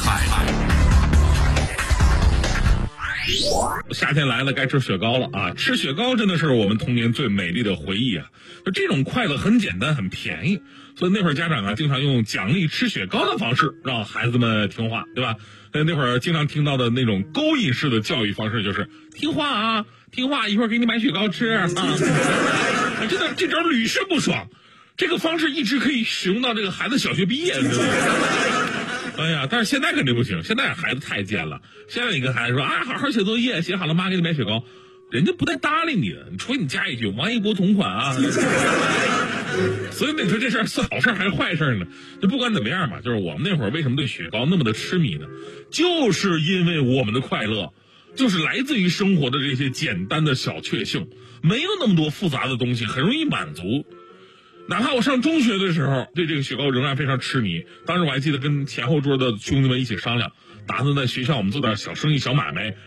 派。 夏天来了，该吃雪糕了啊！吃雪糕真的是我们童年最美丽的回忆啊！就这种快乐很简单，很便宜，所以那会儿家长啊，经常用奖励吃雪糕的方式让孩子们听话，对吧？那会儿经常听到的那种勾引式的教育方式就是听话啊，听话，一会儿给你买雪糕吃啊！真的，这招屡试不爽。这个方式一直可以使用到这个孩子小学毕业，对吧？哎呀，但是现在肯定不行，现在孩子太贱了。现在你跟孩子说啊，好好写作业，写好了妈给你买雪糕，人家不带搭理你的，除非你加一句王一博同款啊。所以你说这事儿是好事还是坏事呢？就不管怎么样吧，就是我们那会儿为什么对雪糕那么的痴迷呢？就是因为我们的快乐就是来自于生活的这些简单的小确幸，没有那么多复杂的东西，很容易满足。哪怕我上中学的时候，对这个雪糕仍然非常痴迷。当时我还记得跟前后桌的兄弟们一起商量，打算在学校我们做点小生意、小买卖，